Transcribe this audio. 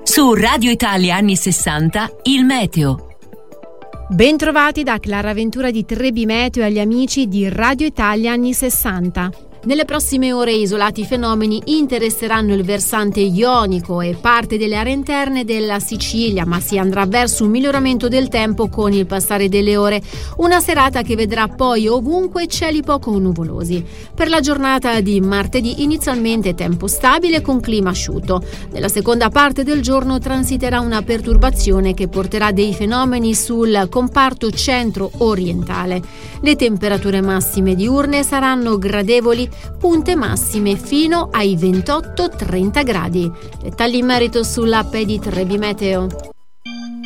Su Radio Italia anni 60, il meteo. Bentrovati da Clara Ventura di Trebi Meteo e agli amici di Radio Italia anni 60. Nelle prossime ore isolati fenomeni interesseranno il versante ionico e parte delle aree interne della Sicilia, ma si andrà verso un miglioramento del tempo con il passare delle ore. Una serata che vedrà poi ovunque cieli poco nuvolosi. Per la giornata di martedì inizialmente tempo stabile con clima asciutto. Nella seconda parte del giorno transiterà una perturbazione che porterà dei fenomeni sul comparto centro-orientale. Le temperature massime diurne saranno gradevoli, punte massime fino ai 28-30 gradi. Dettagli in merito sull'app di Trebi Meteo.